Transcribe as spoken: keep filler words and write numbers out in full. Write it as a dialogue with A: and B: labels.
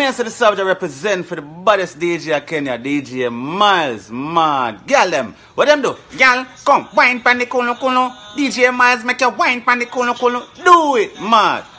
A: me and the subject represent for the baddest D J of Kenya, D J Miles, mad. Girl them, what them do? Girl, come, wine pan the kuno kuno. D J Miles make you wine pan the kuno kuno. Do it, mad.